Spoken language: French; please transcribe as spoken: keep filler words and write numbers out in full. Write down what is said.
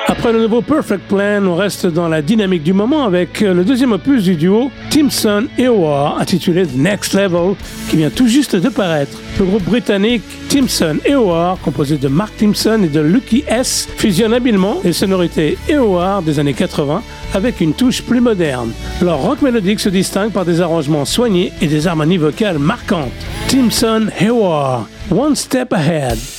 Après le nouveau Perfect Plan, on reste dans la dynamique du moment avec le deuxième opus du duo Timson et Howard, intitulé The Next Level, qui vient tout juste de paraître. Le groupe britannique Timson et Howard, composé de Mark Timson et de Lucky S, fusionne habilement les sonorités et Howard des années quatre-vingts avec une touche plus moderne. Leur rock mélodique se distingue par des arrangements soignés et des harmonies vocales marquantes. Timson et Howard, One Step Ahead.